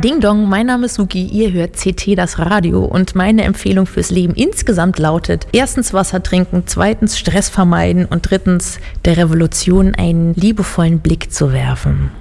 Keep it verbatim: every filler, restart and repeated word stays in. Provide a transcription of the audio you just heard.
Ding Dong, mein Name ist Suki, ihr hört C T, das Radio, und meine Empfehlung fürs Leben insgesamt lautet: erstens Wasser trinken, zweitens Stress vermeiden und drittens der Revolution einen liebevollen Blick zu werfen.